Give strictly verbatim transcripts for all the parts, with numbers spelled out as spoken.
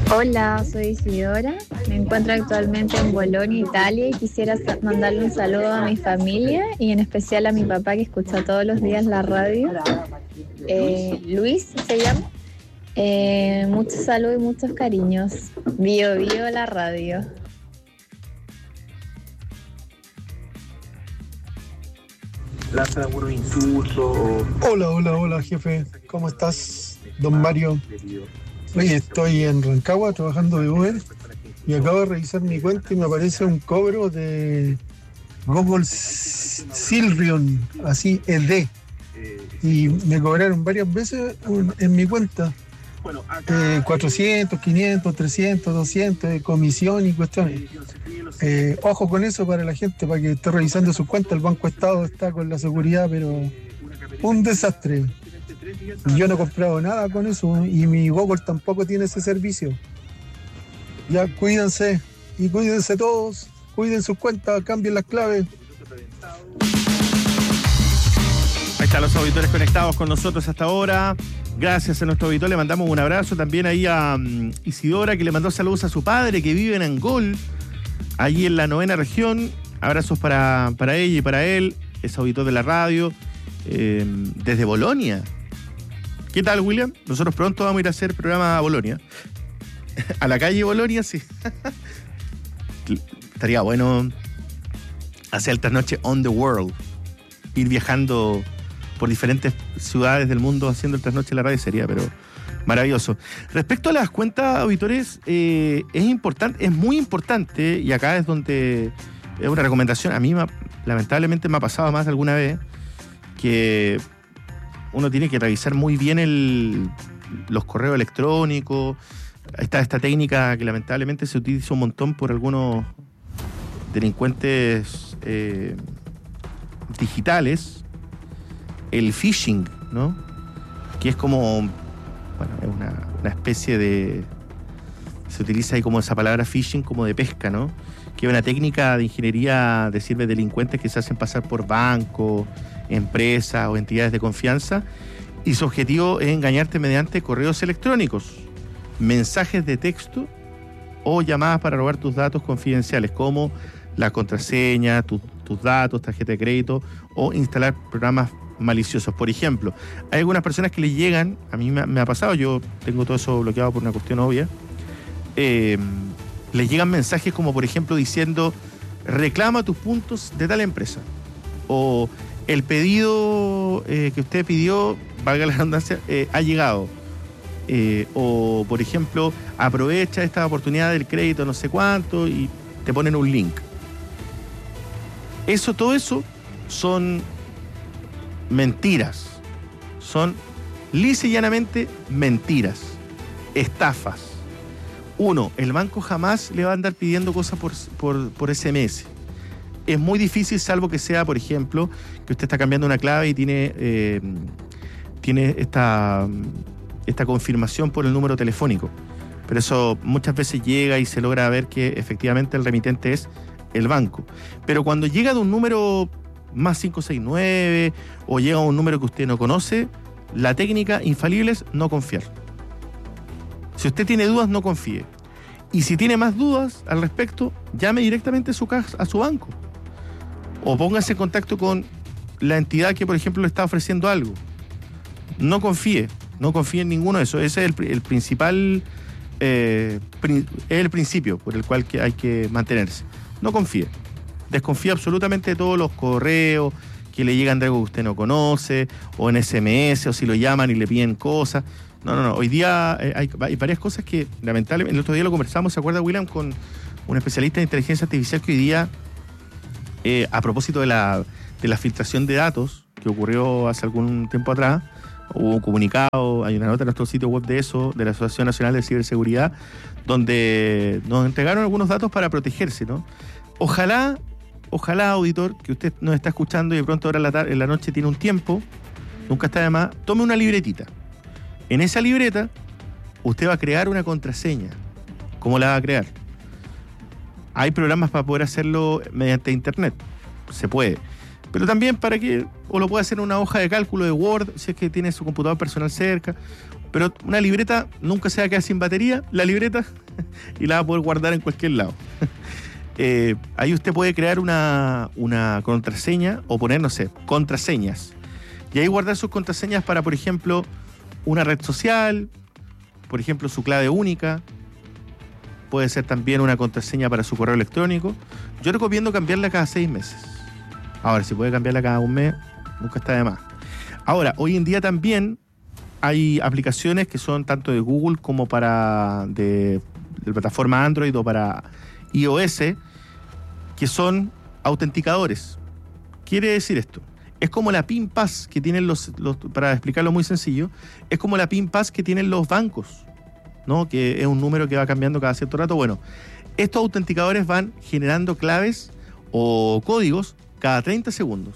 Hola, soy Isidora, me encuentro actualmente en Bolonia, Italia y quisiera sa- mandarle un saludo a mi familia y en especial a mi papá que escucha todos los días la radio. Eh, Luis se llama. Eh, muchos saludos y muchos cariños. Bio Bio la radio. Lanzan algunos insultos. Hola, hola, hola, jefe. ¿Cómo estás, don Mario? Oye, estoy en Rancagua trabajando de Uber y acabo de revisar mi cuenta y me aparece un cobro de Google Silrion, así E D. Y me cobraron varias veces un- en mi cuenta. Eh, cuatrocientos, quinientos, trescientos, doscientos de comisión y cuestiones. Eh, ojo con eso para la gente, para que esté revisando su cuenta. El Banco Estado está con la seguridad, pero un desastre. Y yo no he comprado nada con eso y mi Google tampoco tiene ese servicio. Ya, cuídense y cuídense todos. Cuiden sus cuentas, cambien las claves. Ahí están los auditores conectados con nosotros hasta ahora. Gracias a nuestro auditor, le mandamos un abrazo también ahí a um, Isidora, que le mandó saludos a su padre, que vive en Angol, allí en la novena región. Abrazos para, para ella y para él, es auditor de la radio, eh, desde Bolonia. ¿Qué tal, William? Nosotros pronto vamos a ir a hacer programa a Bolonia. A la calle Bolonia, sí. Estaría bueno hacer el trasnoche on the world, ir viajando por diferentes ciudades del mundo haciendo el trasnoche en la radio, sería, pero maravilloso. Respecto a las cuentas auditores, eh, es importante, es muy importante, y acá es donde es una recomendación, a mí me, lamentablemente me ha pasado más de alguna vez, que uno tiene que revisar muy bien el, los correos electrónicos. Ahí está esta técnica que lamentablemente se utiliza un montón por algunos delincuentes eh, digitales, el phishing, ¿no? Que es como, bueno, es una, una especie de, se utiliza ahí como esa palabra phishing como de pesca, ¿no? Que es una técnica de ingeniería de sirve delincuentes que se hacen pasar por bancos, empresas o entidades de confianza, y su objetivo es engañarte mediante correos electrónicos, mensajes de texto o llamadas para robar tus datos confidenciales, como la contraseña, tu, tus datos, tarjeta de crédito, o instalar programas maliciosos. Por ejemplo, hay algunas personas que le llegan, a mí me, me ha pasado, yo tengo todo eso bloqueado por una cuestión obvia, eh, les llegan mensajes como, por ejemplo, diciendo: reclama tus puntos de tal empresa, o el pedido eh, que usted pidió, valga la redundancia, eh, ha llegado, eh, o por ejemplo, aprovecha esta oportunidad del crédito no sé cuánto, y te ponen un link. Eso, todo eso son mentiras, son lisa y llanamente mentiras, estafas. Uno, el banco jamás le va a andar pidiendo cosas por, por, por ese eme ese. Es muy difícil, salvo que sea, por ejemplo, que usted está cambiando una clave y tiene, eh, tiene esta, esta confirmación por el número telefónico. Pero eso muchas veces llega y se logra ver que efectivamente el remitente es el banco. Pero cuando llega de un número más cinco seis nueve o llega a un número que usted no conoce, la técnica infalible es no confiar. Si usted tiene dudas, no confíe. Y si tiene más dudas al respecto, llame directamente a su, caja, a su banco. O póngase en contacto con la entidad que, por ejemplo, le está ofreciendo algo. No confíe, no confíe en ninguno de esos. Ese es el, el principal, eh, pri, es el principio por el cual que hay que mantenerse. No confíe. Desconfía absolutamente de todos los correos que le llegan de algo que usted no conoce, o en ese eme ese, o si lo llaman y le piden cosas. No, no, no. Hoy día hay, hay varias cosas que, lamentablemente, el otro día lo conversamos, ¿se acuerda, William? Con un especialista en inteligencia artificial que hoy día, eh, a propósito de la, de la filtración de datos que ocurrió hace algún tiempo atrás, hubo un comunicado, hay una nota en nuestro sitio web de eso, de la Asociación Nacional de Ciberseguridad, donde nos entregaron algunos datos para protegerse, ¿no? Ojalá, ojalá, auditor, que usted nos está escuchando y de pronto ahora en la, tarde, en la noche tiene un tiempo, nunca está de más, tome una libretita. En esa libreta, usted va a crear una contraseña. ¿Cómo la va a crear? Hay programas para poder hacerlo mediante internet. Se puede. Pero también para que, o lo puede hacer en una hoja de cálculo de Word, si es que tiene su computador personal cerca, Pero una libreta nunca se va a quedar sin batería, la libreta, y la va a poder guardar en cualquier lado. eh, ahí usted puede crear una, una contraseña o poner, no sé, contraseñas. Y ahí guardar sus contraseñas para, por ejemplo, una red social, por ejemplo, su clave única. Puede ser también una contraseña para su correo electrónico. Yo recomiendo cambiarla cada seis meses. Ahora, si puede cambiarla cada un mes, nunca está de más. Ahora, hoy en día también hay aplicaciones que son tanto de Google como para de, de plataforma Android o para iOS, que son autenticadores. Quiere decir esto, es como la PIN Pass que tienen los, los, para explicarlo muy sencillo, es como la PIN Pass que tienen los bancos, ¿no? Que es un número que va cambiando cada cierto rato. Bueno, estos autenticadores van generando claves o códigos cada treinta segundos,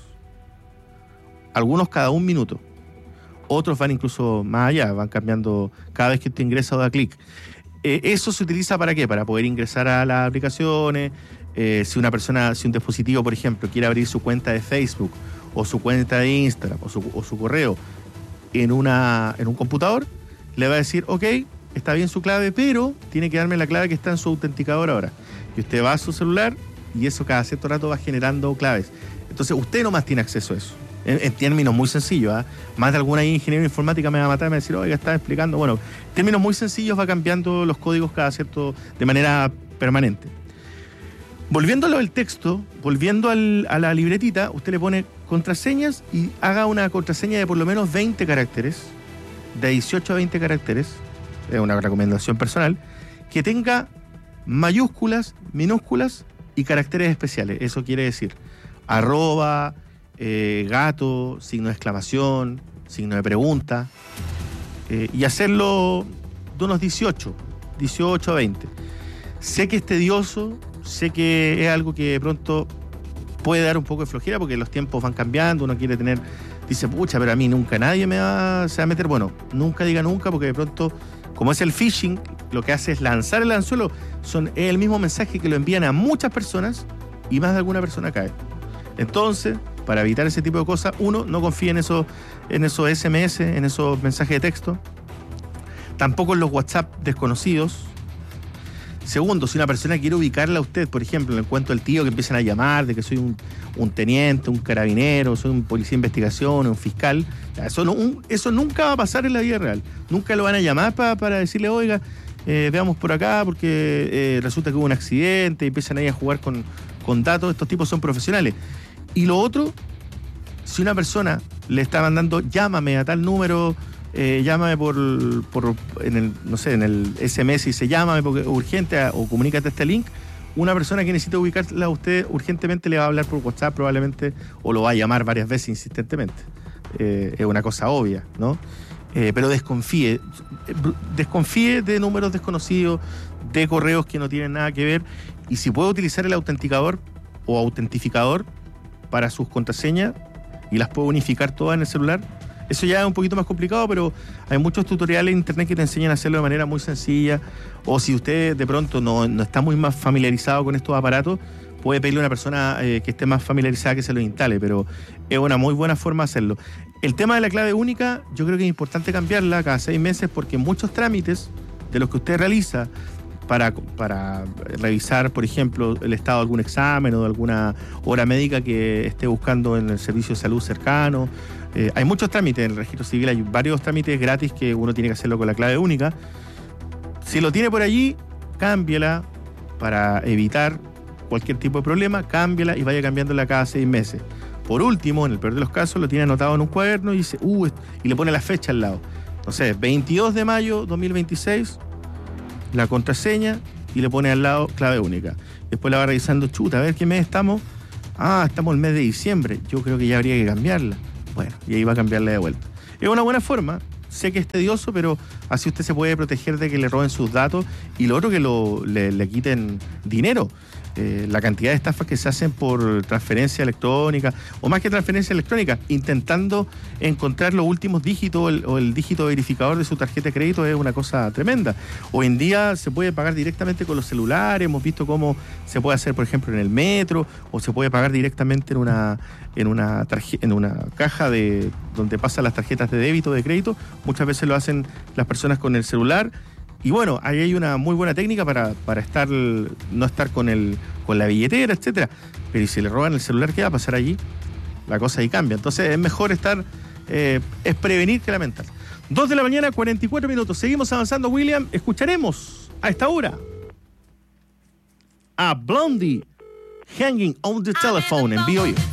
algunos cada un minuto. Otros van incluso más allá, van cambiando cada vez que usted ingresa o da clic. Eh, eso se utiliza ¿para qué? Para poder ingresar a las aplicaciones. Eh, si una persona, si un dispositivo, por ejemplo, quiere abrir su cuenta de Facebook o su cuenta de Instagram o su, o su correo en, una, en un computador, le va a decir, ok, está bien su clave, pero tiene que darme la clave que está en su autenticador ahora. Y usted va a su celular y eso cada cierto rato va generando claves. Entonces usted nomás tiene acceso a eso. En, en términos muy sencillos, ¿eh? Más de alguna ingeniero informática me va a matar y me va a decir, oiga, está explicando. Bueno, en términos muy sencillos va cambiando los códigos cada cierto, de manera permanente. Volviendo a lo del texto, volviendo al, a la libretita, usted le pone contraseñas y haga una contraseña de por lo menos veinte caracteres, de dieciocho a veinte caracteres, es una recomendación personal, que tenga mayúsculas, minúsculas y caracteres especiales. Eso quiere decir arroba, Eh, gato, signo de exclamación, signo de pregunta, eh, y hacerlo de unos dieciocho, dieciocho a veinte. Sé que es tedioso, sé que es algo que de pronto puede dar un poco de flojera porque los tiempos van cambiando, uno quiere tener, dice, pucha, pero a mí nunca nadie me va, se va a meter. Bueno, nunca diga nunca, porque de pronto, como es el phishing, lo que hace es lanzar el anzuelo, son, es el mismo mensaje que lo envían a muchas personas y más de alguna persona cae. Entonces, para evitar ese tipo de cosas, uno, no confíe en esos, en esos ese eme ese, en esos mensajes de texto. Tampoco en los WhatsApp desconocidos. Segundo, si una persona quiere ubicarla a usted, por ejemplo, en el cuento del tío que empiezan a llamar, de que soy un, un teniente, un carabinero, soy un policía de investigación, un fiscal, eso, no, un, eso nunca va a pasar en la vida real. Nunca lo van a llamar pa, para decirle, oiga, eh, veamos por acá porque eh, resulta que hubo un accidente y empiezan ahí a jugar con, con datos. Estos tipos son profesionales. Y lo otro, si una persona le está mandando, llámame a tal número, eh, llámame por, por en el, no sé, en el ese eme ese y dice llámame porque es urgente o comunícate a este link, una persona que necesita ubicarla a usted urgentemente le va a hablar por WhatsApp probablemente o lo va a llamar varias veces insistentemente. Eh, es una cosa obvia, ¿no? Eh, pero desconfíe, desconfíe de números desconocidos, de correos que no tienen nada que ver, y si puede utilizar el autenticador o autentificador para sus contraseñas y las puedo unificar todas en el celular. Eso ya es un poquito más complicado, pero hay muchos tutoriales en internet que te enseñan a hacerlo de manera muy sencilla. O si usted de pronto no, no está muy más familiarizado con estos aparatos, puede pedirle a una persona eh, que esté más familiarizada que se los instale, pero es una muy buena forma de hacerlo. El tema de la clave única, yo creo que es importante cambiarla cada seis meses porque muchos trámites de los que usted realiza Para, para revisar, por ejemplo, el estado de algún examen o de alguna hora médica que esté buscando en el servicio de salud cercano. Eh, hay muchos trámites en el registro civil, hay varios trámites gratis que uno tiene que hacerlo con la clave única. Si lo tiene por allí, cámbiela para evitar cualquier tipo de problema, cámbiela y vaya cambiándola cada seis meses. Por último, en el peor de los casos, lo tiene anotado en un cuaderno y dice, uh, y le pone la fecha al lado. No sé, veintidós de mayo dos mil veintiséis, la contraseña y le pone al lado clave única. Después la va revisando, chuta, a ver qué mes estamos. Ah, estamos en el mes de diciembre. Yo creo que ya habría que cambiarla. Bueno, y ahí va a cambiarla de vuelta. Es una buena forma. Sé que es tedioso, pero así usted se puede proteger de que le roben sus datos y lo otro que lo, le, le quiten dinero. Eh, la cantidad de estafas que se hacen por transferencia electrónica, o más que transferencia electrónica, intentando encontrar los últimos dígitos o el, o el dígito verificador de su tarjeta de crédito, es una cosa tremenda. Hoy en día se puede pagar directamente con los celulares, hemos visto cómo se puede hacer, por ejemplo, en el metro, o se puede pagar directamente en una, en una, tarje- en una caja de donde pasan las tarjetas de débito o de crédito muchas veces lo hacen las personas con el celular. Y bueno, ahí hay una muy buena técnica para, para estar, no estar con el, con la billetera, etcétera. Pero ¿y si le roban el celular, qué va a pasar allí? La cosa ahí cambia. Entonces es mejor estar, eh, es prevenir que lamentar. Dos de la mañana, cuarenta y cuatro minutos. Seguimos avanzando, William. Escucharemos a esta hora a Blondie, Hanging on the Telephone en B O U.